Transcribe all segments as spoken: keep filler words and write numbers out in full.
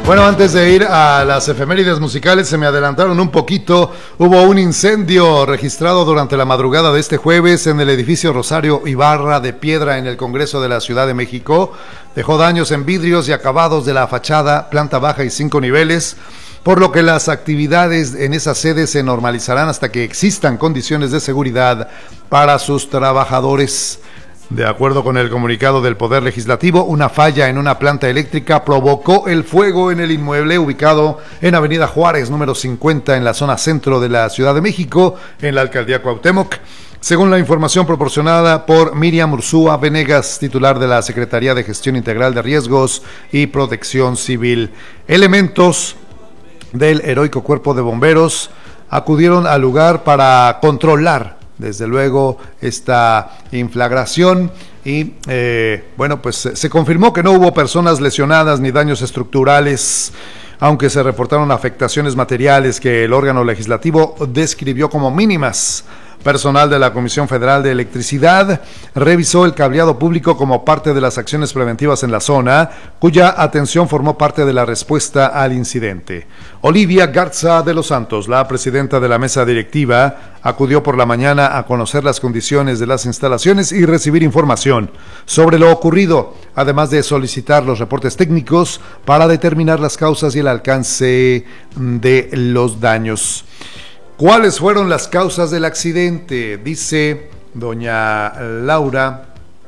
Bueno, antes de ir a las efemérides musicales, se me adelantaron un poquito. Hubo un incendio registrado durante la madrugada de este jueves en el edificio Rosario Ibarra de Piedra en el Congreso de la Ciudad de México. Dejó daños en vidrios y acabados de la fachada, planta baja y cinco niveles, por lo que las actividades en esa sede se normalizarán hasta que existan condiciones de seguridad para sus trabajadores. De acuerdo con el comunicado del Poder Legislativo, una falla en una planta eléctrica provocó el fuego en el inmueble ubicado en Avenida Juárez, número cincuenta, en la zona centro de la Ciudad de México, en la alcaldía Cuauhtémoc. Según la información proporcionada por Miriam Ursúa Venegas, titular de la Secretaría de Gestión Integral de Riesgos y Protección Civil, elementos del heroico Cuerpo de Bomberos acudieron al lugar para controlar desde luego esta inflagración y eh, bueno, pues se confirmó que no hubo personas lesionadas ni daños estructurales, aunque se reportaron afectaciones materiales que el órgano legislativo describió como mínimas. Personal de la Comisión Federal de Electricidad revisó el cableado público como parte de las acciones preventivas en la zona, cuya atención formó parte de la respuesta al incidente. Olivia Garza de los Santos, la presidenta de la mesa directiva, acudió por la mañana a conocer las condiciones de las instalaciones y recibir información sobre lo ocurrido, además de solicitar los reportes técnicos para determinar las causas y el alcance de los daños. ¿Cuáles fueron las causas del accidente? Dice doña Laura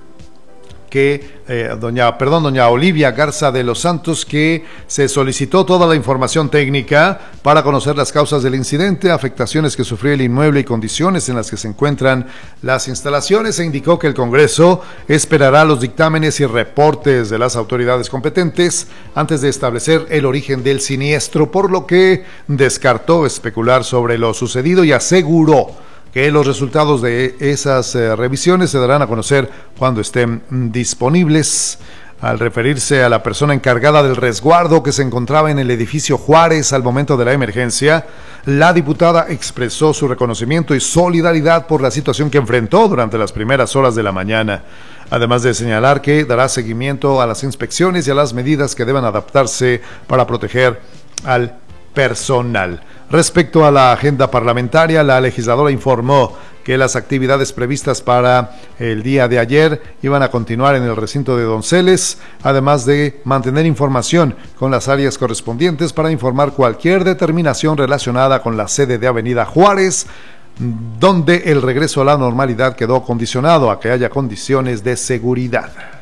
que, eh, doña, perdón, doña Olivia Garza de los Santos, que se solicitó toda la información técnica para conocer las causas del incidente, afectaciones que sufrió el inmueble y condiciones en las que se encuentran las instalaciones, e indicó que el Congreso esperará los dictámenes y reportes de las autoridades competentes antes de establecer el origen del siniestro, por lo que descartó especular sobre lo sucedido y aseguró que los resultados de esas eh, revisiones se darán a conocer cuando estén disponibles. Al referirse a la persona encargada del resguardo que se encontraba en el edificio Juárez al momento de la emergencia, la diputada expresó su reconocimiento y solidaridad por la situación que enfrentó durante las primeras horas de la mañana, además de señalar que dará seguimiento a las inspecciones y a las medidas que deban adaptarse para proteger al personal. Respecto a la agenda parlamentaria, la legisladora informó que las actividades previstas para el día de ayer iban a continuar en el recinto de Donceles, además de mantener información con las áreas correspondientes para informar cualquier determinación relacionada con la sede de Avenida Juárez, donde el regreso a la normalidad quedó condicionado a que haya condiciones de seguridad.